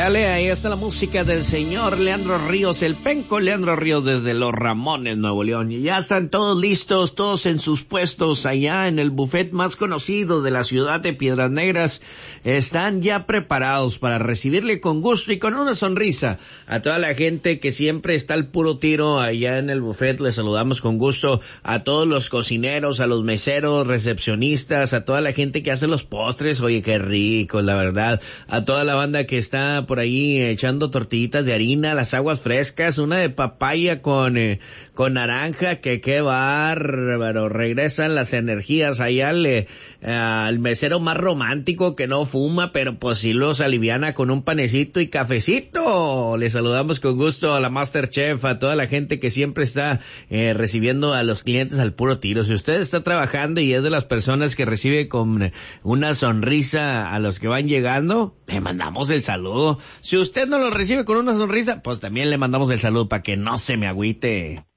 Chale, ahí está la música del señor Leandro Ríos, el penco Leandro Ríos desde Los Ramones, Nuevo León. Y ya están todos listos, todos en sus puestos allá en el buffet más conocido de la ciudad de Piedras Negras. Están ya preparados para recibirle con gusto y con una sonrisa a toda la gente que siempre está al puro tiro allá en el buffet. Les saludamos con gusto a todos los cocineros, a los meseros, recepcionistas, a toda la gente que hace los postres. Oye, qué rico, la verdad. A toda la banda que está por ahí echando tortillitas de harina, las aguas frescas, una de papaya con naranja, que qué bárbaro. Regresan las energías allá al mesero más romántico que no fuma, pero pues sí los aliviana con un panecito y cafecito. Les saludamos con gusto a la Masterchef, a toda la gente que siempre está recibiendo a los clientes al puro tiro. Si usted está trabajando y es de las personas que recibe con una sonrisa a los que van llegando, le mandamos el saludo. Si usted no lo recibe con una sonrisa, pues también le mandamos el saludo para que no se me agüite.